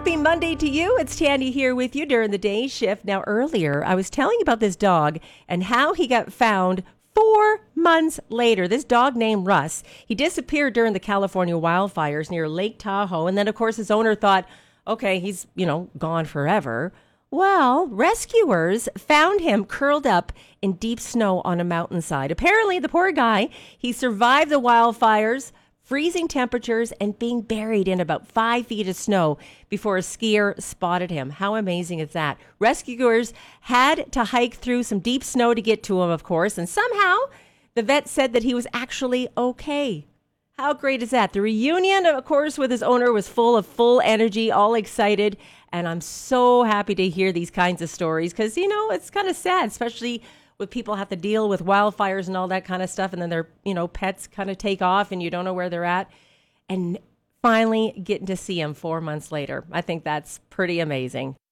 Happy Monday to you. It's Tandy here with you during the day shift. Now, earlier, I was telling you about this dog and how he got found 4 months later. This dog named Russ, he disappeared during the California wildfires near Lake Tahoe. And then, of course, his owner thought, okay, he's, gone forever. Well, rescuers found him curled up in deep snow on a mountainside. Apparently, the poor guy, he survived the wildfires, freezing temperatures, and being buried in about 5 feet of snow before a skier spotted him. How amazing is that? Rescuers had to hike through some deep snow to get to him, of course, and somehow the vet said that he was actually okay. How great is that? The reunion, of course, with his owner was full energy, all excited, and I'm so happy to hear these kinds of stories because, it's kind of sad, especially with people have to deal with wildfires and all that kind of stuff, and then their, pets kind of take off and you don't know where they're at. And finally getting to see him 4 months later. I think that's pretty amazing.